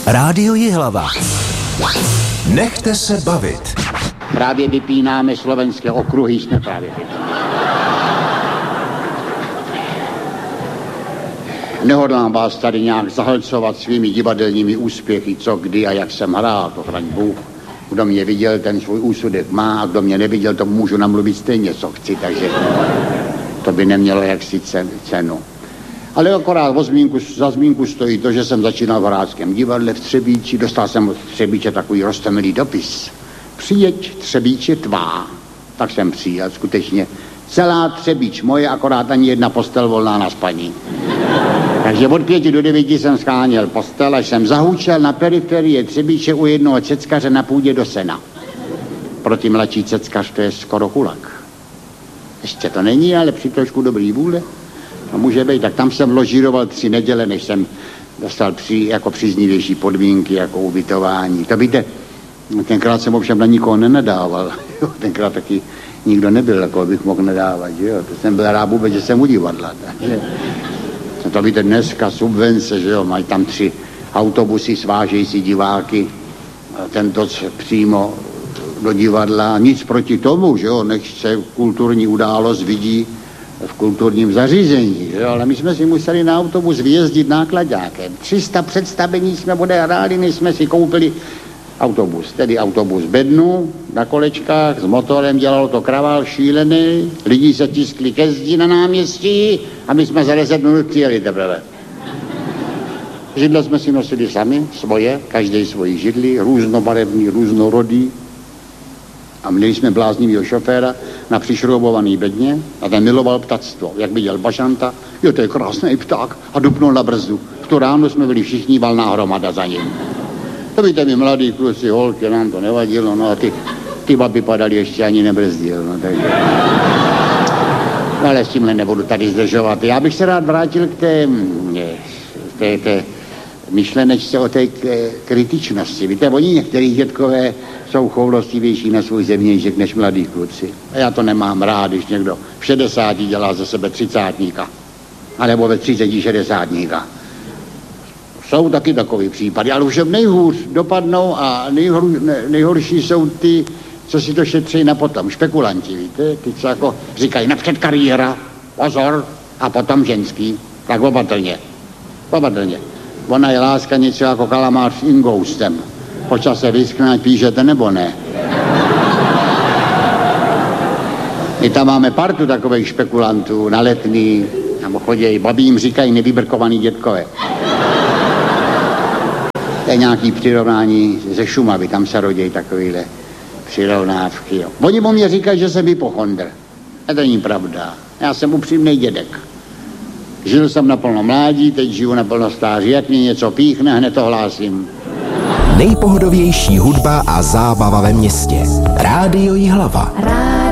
Rádio Jihlava. Nechte se bavit. Právě vypínáme slovenské okruhy, jsme právě Nehodlám vás tady nějak zahlcovat svými divadelními úspěchy, co, kdy a jak jsem hrál, to chraň Bůh. Kdo mě viděl, ten svůj úsudek má, a kdo mě neviděl, to můžu namluvit stejně, co chci, takže to by nemělo jaksi cenu. Ale akorát za zmínku stojí to, že jsem začínal v Horáckém divadle v Třebíči, dostal jsem od Třebíče takový roztomilý dopis. Přijeď Třebíče tvá. Tak jsem přijel, skutečně celá Třebíč moje, akorát ani jedna postel volná na spaní. Takže od 5 do 9 jsem scháněl postel, až jsem zahučel na periferii Třebíče u jednoho ceckaře na půdě do sena. Pro ty mladší ceckař to je skoro kulak. Ještě to není, ale při trošku dobrý vůle. To může být, tak tam jsem ložíroval 3 neděle, než jsem dostal jako příznivější podmínky, jako ubytování. To víte, tenkrát jsem ovšem na nikoho nenadával. Tenkrát taky nikdo nebyl, jako bych mohl nadávat, že jo. To jsem byl rád vůbec, že jsem u divadla. Takže. To víte, dneska subvence, že jo, mají tam 3 autobusy, svážejí si diváky, tento přímo do divadla. Nic proti tomu, že jo, nech se kulturní událost vidí v kulturním zařízení, že jo, ale my jsme si museli na autobus vyjezdit náklaďákem. 300 představení jsme odehráli, než jsme si koupili autobus, tedy autobus bednu na kolečkách, s motorem, dělalo to kravál šílený, lidi se tiskli ke zdi na náměstí a my jsme za 10 minut přijeli teprve. Židle jsme si nosili sami, svoje, každý svoji židli, různobarevný, různorodý. A měli jsme bláznivýho šoféra na přišroubovaný bedně a ten miloval ptactvo. Jak viděl bažanta, jo, to je krásný pták, a dupnul na brzdu. V tu ránu jsme byli všichni valná hromada za ním. To víte, my mladí kluci, holky, nám to nevadilo, no a ty babi padaly, ještě ani nebrzdil, no takže. Ale s tímhle nebudu tady zdržovat. Já bych se rád vrátil k té myšlenečce o té kritičnosti. Víte, oni některý dětkové jsou choulostivější na svůj zemnějšek než mladí kluci. A já to nemám rád, když někdo v 60 dělá ze sebe 30-tníka. Anebo ve 30 60-tníka. Jsou taky takový případy, ale už nejhůř dopadnou a nejhorší jsou ty, co si to šetří na potom. Špekulanti, víte, ty, co jako říkají napřed kariéra, pozor, a potom ženský. Tak opatrně. Ona je láska něco jako kalamář s ingoustem. Po čase vyskne, ať píšete nebo ne. My tam máme partu takových špekulantů na Letný, nebo chodějí, babi jim říkají nevybrkovaný dětkové. To je nějaký přirovnání ze Šumavy, tam se rodějí takovýhle přirovnávky. Jo. Oni o mě říkají, že jsem hypochondr. A to není pravda. Já jsem upřímnej dědek. Žil jsem naplno mládí, teď žiju naplno stáří. Jak mě něco píchne, hned to hlásím. Nejpohodovější hudba a zábava ve městě. Rádio Jihlava.